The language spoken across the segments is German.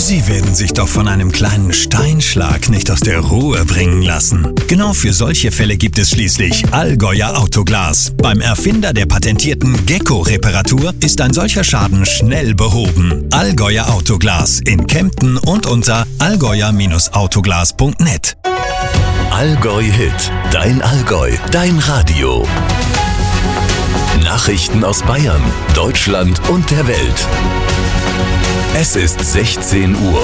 Sie werden sich doch von einem kleinen Steinschlag nicht aus der Ruhe bringen lassen. Genau für solche Fälle gibt es schließlich Allgäuer Autoglas. Beim Erfinder der patentierten Gecko-Reparatur ist ein solcher Schaden schnell behoben. Allgäuer Autoglas in Kempten und unter allgäuer-autoglas.net. Allgäu Hit, dein Allgäu, dein Radio. Nachrichten aus Bayern, Deutschland und der Welt. Es ist 16 Uhr.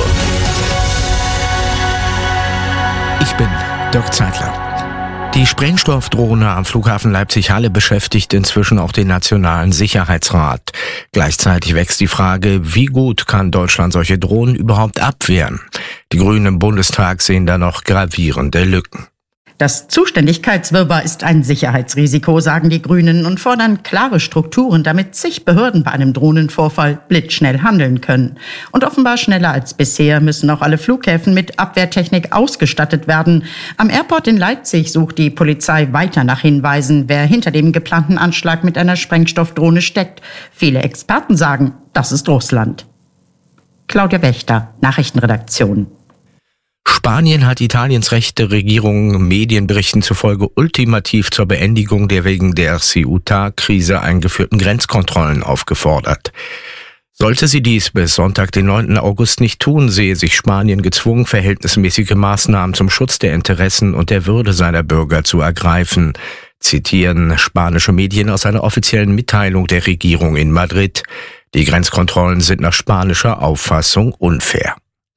Ich bin Dirk Zeitler. Die Sprengstoffdrohne am Flughafen Leipzig-Halle beschäftigt inzwischen auch den Nationalen Sicherheitsrat. Gleichzeitig wächst die Frage, wie gut kann Deutschland solche Drohnen überhaupt abwehren? Die Grünen im Bundestag sehen da noch gravierende Lücken. Das Zuständigkeitswirrwarr ist ein Sicherheitsrisiko, sagen die Grünen und fordern klare Strukturen, damit zig Behörden bei einem Drohnenvorfall blitzschnell handeln können. Und offenbar schneller als bisher müssen auch alle Flughäfen mit Abwehrtechnik ausgestattet werden. Am Airport in Leipzig sucht die Polizei weiter nach Hinweisen, wer hinter dem geplanten Anschlag mit einer Sprengstoffdrohne steckt. Viele Experten sagen, das ist Russland. Claudia Wächter, Nachrichtenredaktion. Spanien hat Italiens rechte Regierung Medienberichten zufolge ultimativ zur Beendigung der wegen der Ceuta-Krise eingeführten Grenzkontrollen aufgefordert. Sollte sie dies bis Sonntag, den 9. August nicht tun, sehe sich Spanien gezwungen, verhältnismäßige Maßnahmen zum Schutz der Interessen und der Würde seiner Bürger zu ergreifen, zitieren spanische Medien aus einer offiziellen Mitteilung der Regierung in Madrid. Die Grenzkontrollen sind nach spanischer Auffassung unfair.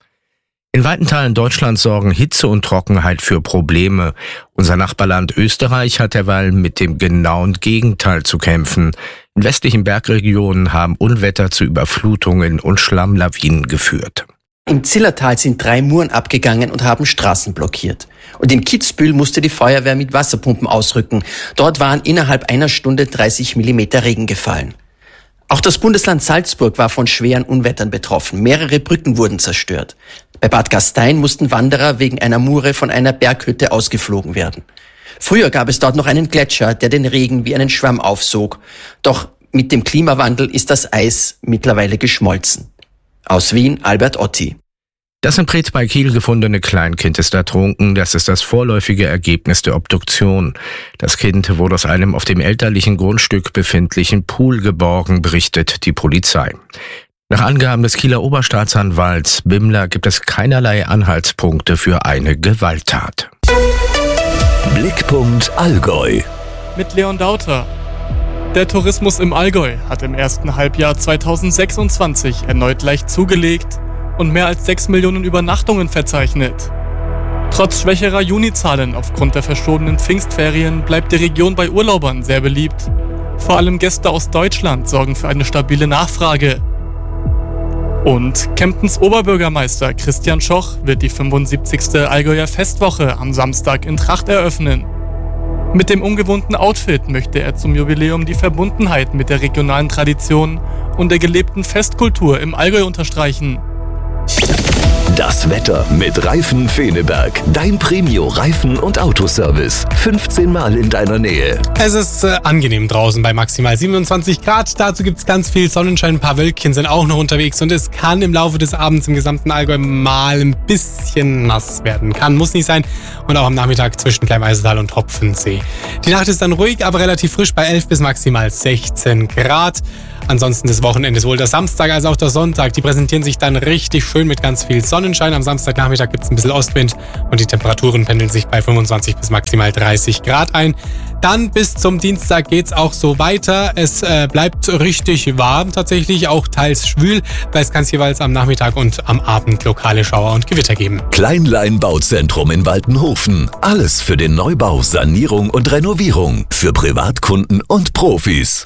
In weiten Teilen Deutschlands sorgen Hitze und Trockenheit für Probleme. Unser Nachbarland Österreich hat derweil mit dem genauen Gegenteil zu kämpfen. In westlichen Bergregionen haben Unwetter zu Überflutungen und Schlammlawinen geführt. Im Zillertal sind 3 Muren abgegangen und haben Straßen blockiert. Und in Kitzbühel musste die Feuerwehr mit Wasserpumpen ausrücken. Dort waren innerhalb einer Stunde 30 Millimeter Regen gefallen. Auch das Bundesland Salzburg war von schweren Unwettern betroffen. Mehrere Brücken wurden zerstört. Bei Bad Gastein mussten Wanderer wegen einer Mure von einer Berghütte ausgeflogen werden. Früher gab es dort noch einen Gletscher, der den Regen wie einen Schwamm aufsog. Doch mit dem Klimawandel ist das Eis mittlerweile geschmolzen. Aus Wien, Albert Otti. Das in Preetz bei Kiel gefundene Kleinkind ist ertrunken. Das ist das vorläufige Ergebnis der Obduktion. Das Kind wurde aus einem auf dem elterlichen Grundstück befindlichen Pool geborgen, berichtet die Polizei. Nach Angaben des Kieler Oberstaatsanwalts Bimmler gibt es keinerlei Anhaltspunkte für eine Gewalttat. Blickpunkt Allgäu. Mit Leon Dauter. Der Tourismus im Allgäu hat im ersten Halbjahr 2026 erneut leicht zugelegt und mehr als 6 Millionen Übernachtungen verzeichnet. Trotz schwächerer Junizahlen aufgrund der verschobenen Pfingstferien bleibt die Region bei Urlaubern sehr beliebt. Vor allem Gäste aus Deutschland sorgen für eine stabile Nachfrage. Und Kemptens Oberbürgermeister Christian Schoch wird die 75. Allgäuer Festwoche am Samstag in Tracht eröffnen. Mit dem ungewohnten Outfit möchte er zum Jubiläum die Verbundenheit mit der regionalen Tradition und der gelebten Festkultur im Allgäu unterstreichen. Das Wetter mit Reifen Feneberg. Dein Premio-Reifen- und Autoservice. 15 Mal in deiner Nähe. Es ist angenehm draußen bei maximal 27 Grad. Dazu gibt es ganz viel Sonnenschein. Ein paar Wölkchen sind auch noch unterwegs. Und es kann im Laufe des Abends im gesamten Allgäu mal ein bisschen nass werden. Kann, muss nicht sein. Und auch am Nachmittag zwischen Klein-Eisental und Hopfensee. Die Nacht ist dann ruhig, aber relativ frisch bei 11 bis maximal 16 Grad. Ansonsten des Wochenendes, sowohl der Samstag als auch der Sonntag, die präsentieren sich dann richtig schön mit ganz viel Sonnenschein. Am Samstagnachmittag gibt es ein bisschen Ostwind und die Temperaturen pendeln sich bei 25 bis maximal 30 Grad ein. Dann bis zum Dienstag geht's auch so weiter. Es bleibt richtig warm tatsächlich, auch teils schwül. Da kann es jeweils am Nachmittag und am Abend lokale Schauer und Gewitter geben. Kleinlein Bauzentrum in Waltenhofen. Alles für den Neubau, Sanierung und Renovierung. Für Privatkunden und Profis.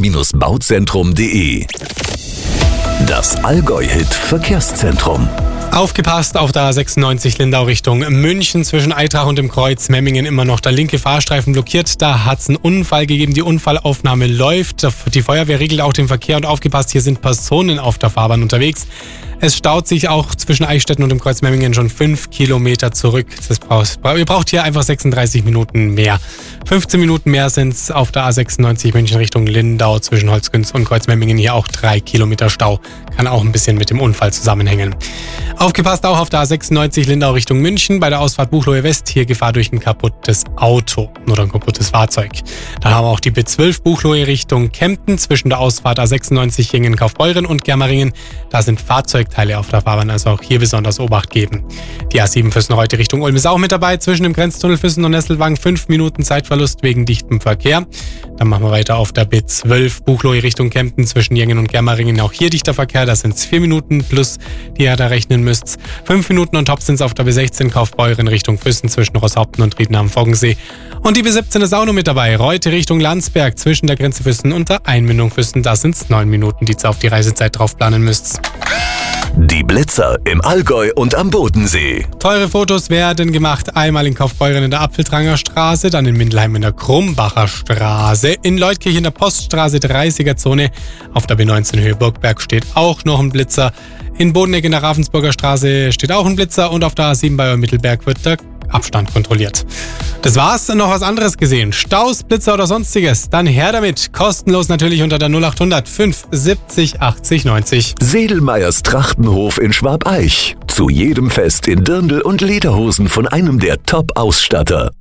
Kleinlein-bauzentrum.de. Das Allgäu-Hit Verkehrszentrum. Aufgepasst auf der A96 Lindau Richtung München zwischen Eitrach und dem Kreuz Memmingen immer noch der linke Fahrstreifen blockiert. Da hat es einen Unfall gegeben. Die Unfallaufnahme läuft. Die Feuerwehr regelt auch den Verkehr und aufgepasst, hier sind Personen auf der Fahrbahn unterwegs. Es staut sich auch zwischen Eichstätten und dem Kreuz Memmingen schon 5 Kilometer zurück. Ihr braucht hier einfach 36 Minuten mehr. 15 Minuten mehr sind es auf der A96 München Richtung Lindau zwischen Holzkünz und Kreuz Memmingen. Hier auch 3 Kilometer Stau. Kann auch ein bisschen mit dem Unfall zusammenhängen. Aufgepasst auch auf der A96 Lindau Richtung München bei der Ausfahrt Buchloe West. Hier Gefahr durch ein kaputtes Auto oder ein kaputtes Fahrzeug. Dann haben wir auch die B12 Buchloe Richtung Kempten zwischen der Ausfahrt A96 Jingen-Kaufbeuren und Germeringen. Da sind Fahrzeugteile auf der Fahrbahn, also auch hier besonders Obacht geben. Die A7 Füssen-Reute Richtung Ulm ist auch mit dabei. Zwischen dem Grenztunnel Füssen und Nesselwang 5 Minuten Zeitverlust wegen dichtem Verkehr. Dann machen wir weiter auf der B12 Buchloe Richtung Kempten zwischen Jingen und Germeringen. Auch hier dichter Verkehr, das sind 4 Minuten plus, die ihr da rechnen müsst. 5 Minuten on top sind es auf der B16 Kaufbeuren Richtung Füssen zwischen Rosshaupten und Rieden am Foggensee. Und die B17 ist auch noch mit dabei. Reute Richtung Landsberg zwischen der Grenze Füssen und der Einmündung Füssen. Da sind es 9 Minuten, die ihr auf die Reisezeit drauf planen müsst. Die Blitzer im Allgäu und am Bodensee. Teure Fotos werden gemacht. Einmal in Kaufbeuren in der Apfeltranger Straße, dann in Mindelheim in der Krumbacher Straße, in Leutkirch in der Poststraße 30er Zone. Auf der B19 Höhe Burgberg steht auch noch ein Blitzer. In Bodeneck in der Ravensburger Straße steht auch ein Blitzer und auf der A7 bei Mittelberg wird der Abstand kontrolliert. Das war's. Noch was anderes gesehen? Staus, Blitzer oder sonstiges? Dann her damit. Kostenlos natürlich unter der 0800 570 80 90. Sedelmeyers Trachtenhof in Schwabeich. Zu jedem Fest in Dirndl und Lederhosen von einem der Top-Ausstatter.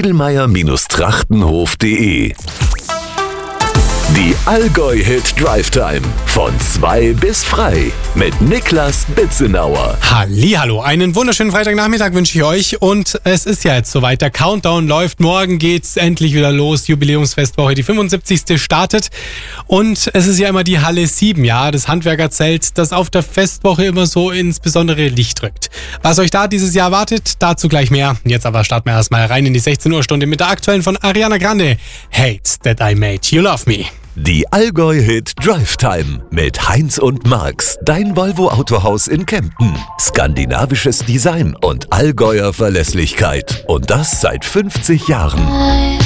Sedelmeyer-Trachtenhof.de. Die Allgäu-Hit Drive Time. Von 2 bis frei. Mit Niklas Bitzenauer. Hallihallo, einen wunderschönen Freitagnachmittag wünsche ich euch. Und es ist ja jetzt soweit. Der Countdown läuft. Morgen geht's endlich wieder los. Jubiläumsfestwoche, die 75. startet. Und es ist ja immer die Halle 7, ja, das Handwerkerzelt, das auf der Festwoche immer so ins besondere Licht rückt. Was euch da dieses Jahr wartet, dazu gleich mehr. Jetzt aber starten wir erstmal rein in die 16 Uhr Stunde mit der aktuellen von Ariana Grande. Hate That I Made You Love Me. Die Allgäu-Hit Drive Time mit Heinz und Marx, dein Volvo Autohaus in Kempten. Skandinavisches Design und Allgäuer Verlässlichkeit. Und das seit 50 Jahren.